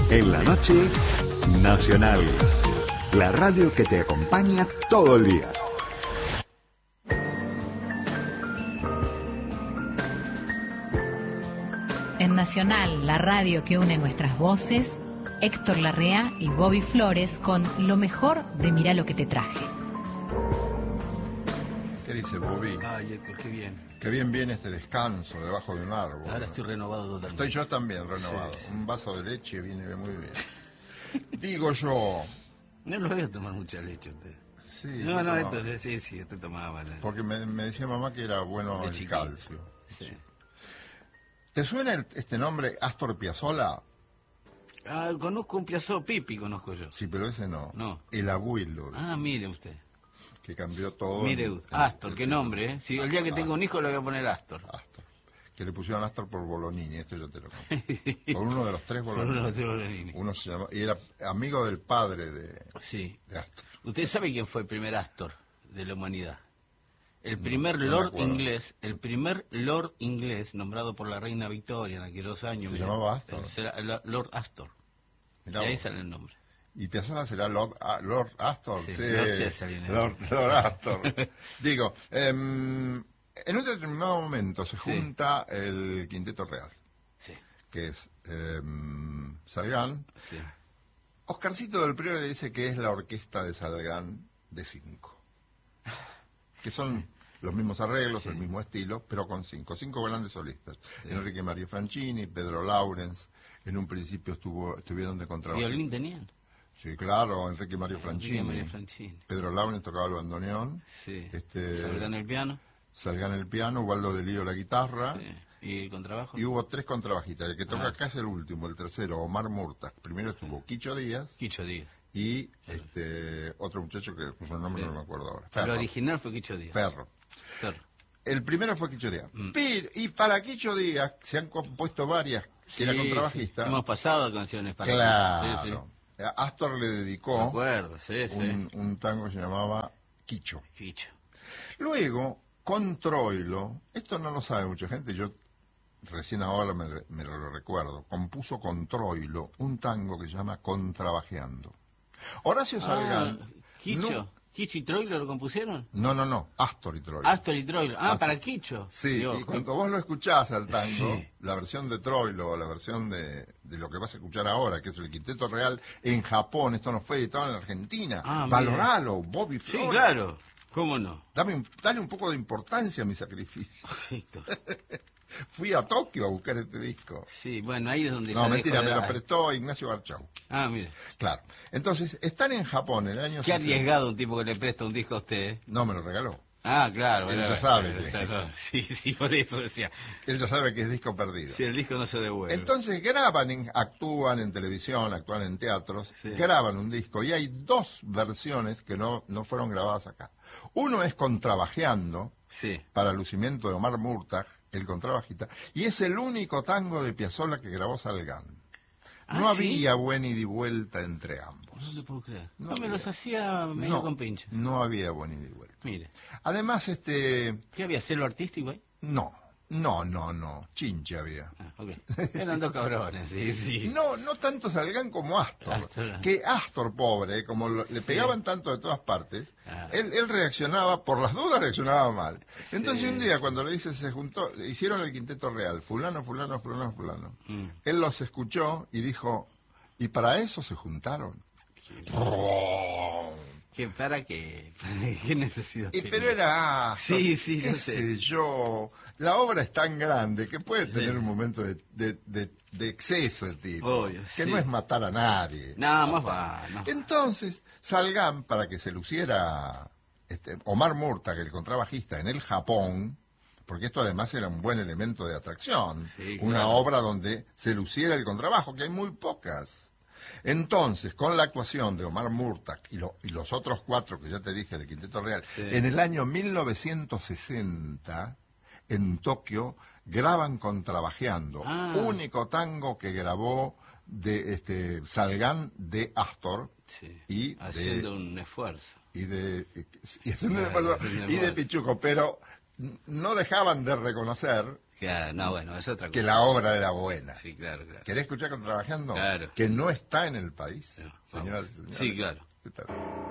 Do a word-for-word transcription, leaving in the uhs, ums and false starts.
En la noche, Nacional. La radio que te acompaña todo el día. En Nacional, la radio que une nuestras voces, Héctor Larrea y Bobby Flores con lo mejor de Mirá lo que te traje. ¿Qué dice Bobby? Ay, Héctor, qué bien. Qué bien viene este descanso debajo de un árbol. Ahora estoy renovado totalmente. Estoy yo también renovado. Sí. Un vaso de leche viene muy bien. Digo yo... No lo voy a tomar mucha leche usted. Sí, no, yo no, tomaba. Héctor, sí, sí, usted tomaba. La... Porque me, me decía mamá que era bueno De el chiquito. calcio. Sí. ¿Te suena el- este nombre, Astor Piazzolla? Ah, conozco un Piazzo Pipi, conozco yo. Sí, pero ese no. No. El abuelo, Ah, mire usted. que cambió todo. Mire en- usted. en- Astor, qué nombre, ¿eh? Si el día que tengo un hijo le voy a poner Astor. Astor. Que le pusieron Astor por Bolonini, esto yo te lo conté. Por uno de los tres Por uno de los Bolonini. tres Bolonini. Uno se llama, y era amigo del padre de, Sí. de Astor. ¿Usted sabe quién fue el primer Astor de la humanidad? El primer no me Lord acuerdo. inglés, el primer Lord inglés nombrado por la reina Victoria en aquellos años. ¿Se mira, llamaba Astor? eh, será el Lord Astor. Mirá y ahí vos. sale el nombre. Y Piazzolla será Lord, ah, Lord Astor. Sí, Sí, Lord Cesarine. Lord, Lord Astor. Digo, em, en un determinado momento se Sí. junta el Quinteto Real, Sí, que es em, Salgán. sí. Oscarcito del Priore dice que es la orquesta de Salgán de cinco. Que son los mismos arreglos, el mismo estilo, pero con cinco. Cinco grandes solistas. Enrique Mario Franchini, Pedro Laurens. En un principio estuvo estuvieron de contrabajista. ¿Violín tenían? Sí, claro, Enrique Mario Franchini. Enrique Mario Franchini. Pedro Laurens tocaba el bandoneón. Sí. Este, Salgan el piano. Salgán el piano, Ubaldo de Lío la guitarra. Sí. ¿Y el contrabajo? Y hubo tres contrabajistas. El que toca Ah. acá es el último, el tercero, Omar Murtas. Primero estuvo Quicho Díaz Quicho Díaz. y este otro muchacho que su nombre Sí. no me acuerdo ahora. El Ferro. original fue Quicho Díaz. Ferro. Ferro. El primero fue Quicho Díaz. Mm. Pero- y para Quicho Díaz se han compuesto varias, que era Sí, contrabajista. sí. Hemos pasado canciones para Claro. Sí, sí. Astor le Me dedicó acuerdo, sí, sí. un, un tango que se llamaba Quicho. Quicho. Luego, con Troilo, esto no lo sabe mucha gente, yo recién ahora me, me lo recuerdo, compuso con Troilo un tango que se llama Contrabajeando. Horacio Salgán... Ah, Quicho. no- ¿Quicho y Troilo lo compusieron? No, no, no, Astor y Troilo. Astor y Troilo. Ah, Astor. para Quicho. Sí, Dios. y cuando vos lo escuchás al tango, Sí. la versión de Troilo, o la versión de, de lo que vas a escuchar ahora, que es el Quinteto Real, en Japón, esto no fue editado en Argentina. Ah, Valoralo, Bobby Sí, Flores. claro. ¿Cómo no? Dame un, dale un poco de importancia a mi sacrificio. Víctor. Fui a Tokio a buscar este disco. Sí, bueno, ahí es donde No, ya mentira, dejó me de- lo prestó Ignacio Barchauski. Ah, mire. Claro. Entonces, están en Japón en el año Qué sesenta. arriesgado un tipo que le presta un disco a usted. ¿eh? No, me lo regaló. Ah, claro. Él bueno, ya sabe bueno, que- claro. Sí, sí, por eso decía. Él ya sabe que es disco perdido. Si el disco no se devuelve. Entonces graban, en- actúan en televisión, actúan en teatros, Sí. graban un disco y hay dos versiones que no, no fueron grabadas acá. Uno es Contrabajeando, Sí. para lucimiento de Omar Murtag, el contrabajista, y es el único tango de Piazzolla que grabó Salgán. No ¿Ah, sí? había buen ida y vuelta entre ambos. No te puedo creer. No No, me había. los hacía medio No, con pinche. no había buen ida y vuelta. Mire. Además, este... ¿Qué había? ¿Celo artístico ahí? No, no, no, no, chinche había. Ah, ok. Eran dos cabrones, sí, sí. No, no tanto Salgán como Astor. Astor. Que Astor, pobre, como lo- le Sí. pegaban tanto de todas partes, Ah. él, él reaccionaba, por las dudas reaccionaba mal. Entonces Sí. un día cuando le dice, se juntó, hicieron el Quinteto Real, fulano, fulano, fulano, fulano. Mm. Él los escuchó y dijo, ¿y para eso se juntaron? ¿Qué, ¿Para qué? ¿Qué necesidad Y tenía? pero era Astor, Sí, sí, qué yo sé. sé yo, la obra es tan grande que puede tener Sí. un momento de, de, de- de exceso el tipo, Obvio, que sí. no es matar a nadie. No, más va. No. Entonces, Salgán, para que se luciera este, Omar Murtag, el contrabajista, en el Japón, porque esto además era un buen elemento de atracción, Sí, una claro. obra donde se luciera el contrabajo, que hay muy pocas. Entonces, con la actuación de Omar Murtag y, lo- y los otros cuatro que ya te dije del Quinteto Real, Sí. en el año mil novecientos sesenta, en Tokio, graban Contrabajeando, Ah. único tango que grabó de este Salgán de Astor Sí. y de Haciendo un esfuerzo. y de y, haciendo un Claro, esfuerzo, haciendo un y de esfuerzo. Pichuco, pero n- no dejaban de reconocer Claro, no, bueno, es otra cosa. Que la obra era buena. Sí, claro, claro. ¿Querés escuchar Contrabajando? Claro. Que no está en el país, No, señoras vamos. y señores. Sí, claro. ¿Qué tal?